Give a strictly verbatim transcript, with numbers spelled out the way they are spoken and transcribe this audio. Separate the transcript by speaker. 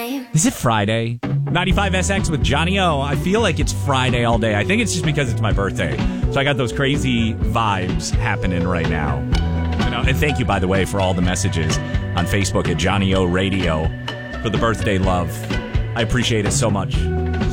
Speaker 1: time.
Speaker 2: Is it Friday? ninety-five S X with Johnny O. I feel like it's Friday all day. I think it's just because it's my birthday. So I got those crazy vibes happening right now. You know, and thank you, by the way, for all the messages on Facebook at Johnny O Radio for the birthday love. I appreciate it so much.